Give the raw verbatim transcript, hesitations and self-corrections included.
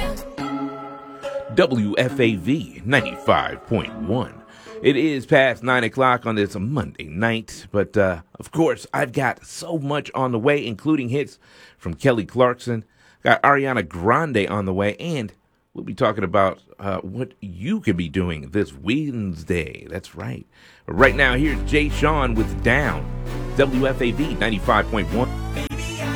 W F A V ninety-five point one. It is past nine o'clock on this Monday night, but uh, of course, I've got so much on the way, including hits from Kelly Clarkson, got Ariana Grande on the way, and we'll be talking about uh, what you could be doing this Wednesday. That's right. Right now, here's Jay Sean with Down, W F A V ninety-five point one.